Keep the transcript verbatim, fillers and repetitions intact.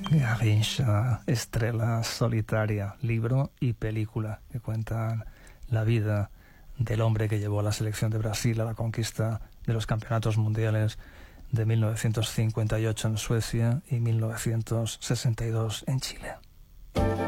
Garrincha, Estrella Solitaria, libro y película que cuentan la vida del hombre que llevó a la selección de Brasil a la conquista de los campeonatos mundiales de mil novecientos cincuenta y ocho en Suecia y mil novecientos sesenta y dos en Chile.